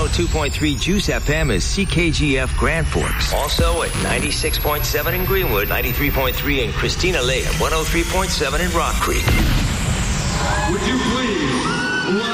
102.3 Juice FM is CKGF Grand Forks. Also at 96.7 in Greenwood, 93.3 in Christina Lake, and 103.7 in Rock Creek. Would you please